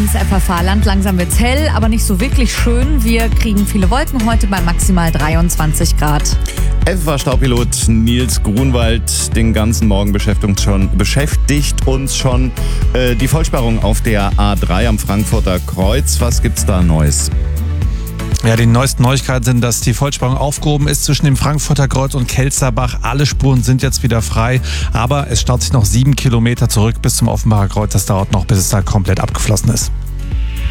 ins FFH-Land. Langsam wird's hell, aber nicht so wirklich schön. Wir kriegen viele Wolken heute bei maximal 23 Grad. FFH-Staupilot Nils Grunwald den ganzen Morgen beschäftigt uns schon die Vollsperrung auf der A3 am Frankfurter Kreuz. Was gibt's da Neues? Ja, die neuesten Neuigkeiten sind, dass die Vollsperrung aufgehoben ist zwischen dem Frankfurter Kreuz und Kelzerbach. Alle Spuren sind jetzt wieder frei, aber es staut sich noch 7 Kilometer zurück bis zum Offenbacher Kreuz. Das dauert noch, bis es da komplett abgeflossen ist.